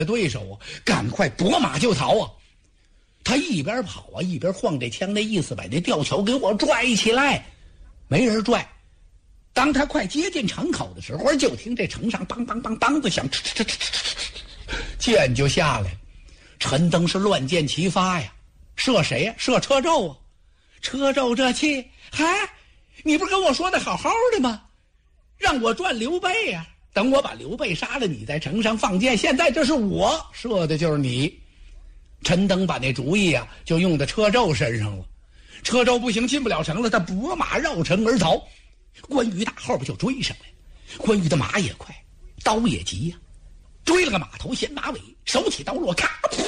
对手啊，赶快拨马就逃啊！他一边跑啊，一边晃这枪，那意思把那吊桥给我拽起来。没人拽。当他快接近城口的时候，就听这城上梆梆梆梆的响，箭就下来了。陈登是乱箭齐发呀，射谁呀？射车胄啊！车胄这气，嗨，你不是跟我说的好好的吗？让我转刘备呀！等我把刘备杀了，你在城上放箭。现在这是我射的，就是你。陈登把那主意啊，就用在车胄身上了。车胄不行，进不了城了，他拨马绕城而逃。关羽打后边就追上来，关羽的马也快，刀也急呀，追了个马头衔马尾，手起刀落，咔，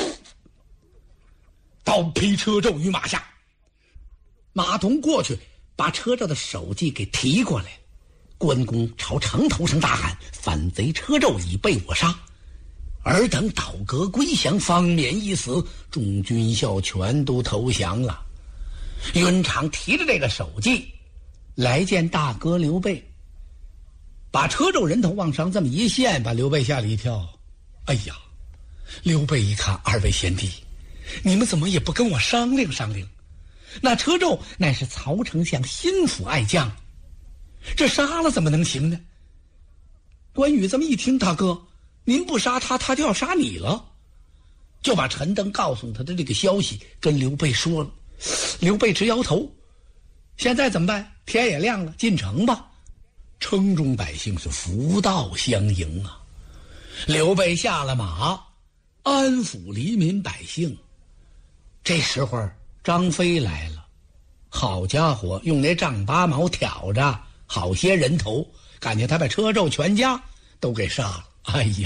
刀劈车胄于马下。马童过去把车胄的手髻给提过来，关公朝城头上大喊：反贼车胄已被我杀，尔等倒戈归降，方免一死。众军校全都投降了。云长提着这个手髻来见大哥刘备，把车胄人头往上这么一献，把刘备吓了一跳。哎呀，刘备一看，二位贤弟，你们怎么也不跟我商量商量？那车胄乃是曹丞相心腹爱将，这杀了怎么能行呢？关羽这么一听，大哥，您不杀他，他就要杀你了。就把陈登告诉他的这个消息跟刘备说了。刘备直摇头，现在怎么办？天也亮了，进城吧。城中百姓是扶道相迎啊。刘备下了马，安抚黎民百姓。这时候张飞来了，好家伙，用那丈八矛挑着好些人头，感觉他把车胄全家都给杀了。哎呀，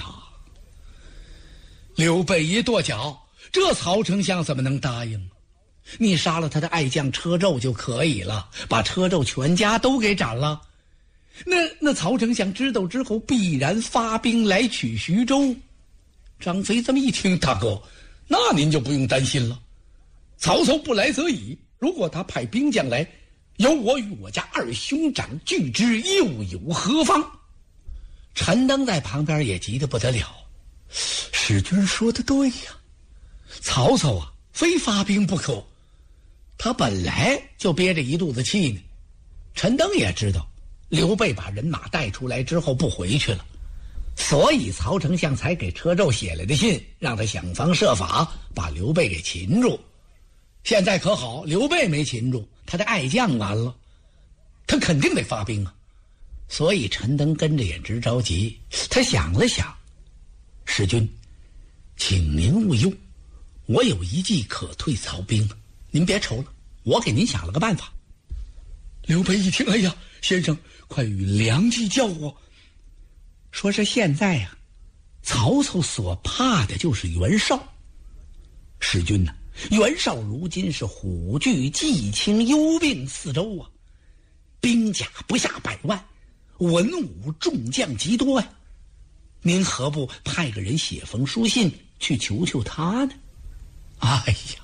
刘备一跺脚，这曹丞相怎么能答应？你杀了他的爱将车胄就可以了，把车胄全家都给斩了，那曹丞相知道之后必然发兵来取徐州。张飞这么一听，大哥，那您就不用担心了。曹操不来则已，如果他派兵将来，由我与我家二兄长拒之，又有何妨？陈登在旁边也急得不得了。史君说的对呀，曹操啊，非发兵不可。他本来就憋着一肚子气呢。陈登也知道刘备把人马带出来之后不回去了，所以曹丞相才给车胄写来的信，让他想方设法把刘备给擒住。现在可好，刘备没擒住，他的爱将完了，他肯定得发兵啊。所以陈登跟着也直着急。他想了想，使君，请您勿忧，我有一计可退曹兵，您别愁了，我给您想了个办法。刘备一听，哎呀，先生快与良计教我。说是现在呀，曹操所怕的就是袁绍。使君呢，袁绍如今是虎踞冀青，幽并四周啊，兵甲不下100万，文武众将极多呀。您何不派个人写封书信去求求他呢？哎呀，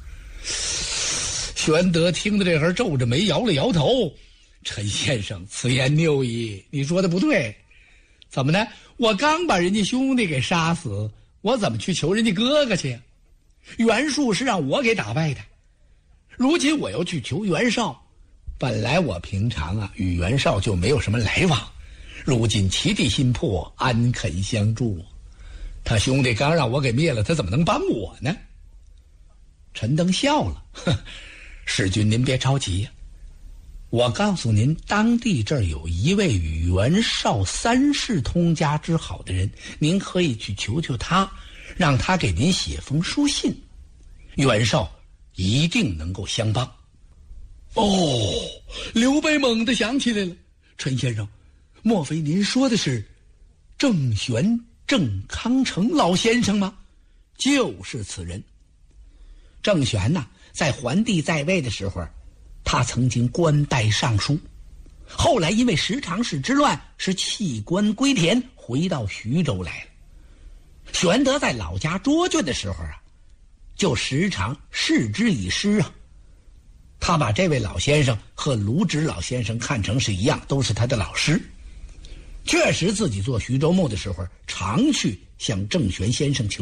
玄德听到这会儿皱着眉摇了摇头。陈先生此言谬矣，你说的不对。怎么呢？我刚把人家兄弟给杀死，我怎么去求人家哥哥去呀？袁术是让我给打败的，如今我又去求袁绍，本来我平常啊与袁绍就没有什么来往，如今其地心魄，安肯相助？他兄弟刚让我给灭了，他怎么能帮我呢？陈登笑了，使君您别着急呀，我告诉您，当地这儿有一位与袁绍3世通家之好的人，您可以去求求他，让他给您写封书信，袁绍一定能够相帮。哦，刘备猛地想起来了，陈先生，莫非您说的是郑玄、郑康成老先生吗？就是此人。郑玄呐，在桓帝在位的时候，他曾经官拜尚书，后来因为十常侍之乱，是弃官归田，回到徐州来了。玄德在老家涿郡的时候啊，就时常视之以师啊。他把这位老先生和卢植老先生看成是一样，都是他的老师。确实自己做徐州牧的时候，常去向郑玄先生求